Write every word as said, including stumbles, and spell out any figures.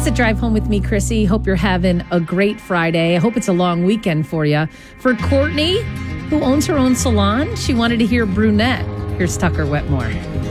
Thanks to Drive Home with me, Chrissy. Hope you're having a great Friday. I hope it's a long weekend for you. For Courtney, who owns her own salon, she wanted to hear Brunette. Here's Tucker Wetmore.